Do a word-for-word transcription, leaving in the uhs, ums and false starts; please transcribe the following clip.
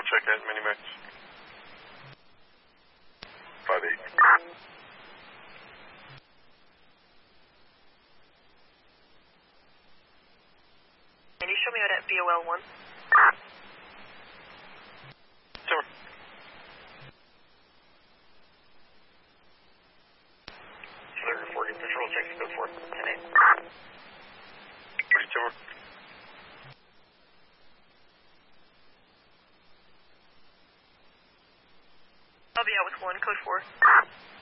check at Minimax. five eight. Can you show me out at B O L one? Sure. forty Patrol, check code four, ten eight. forty-two. I'll be out with one, code four.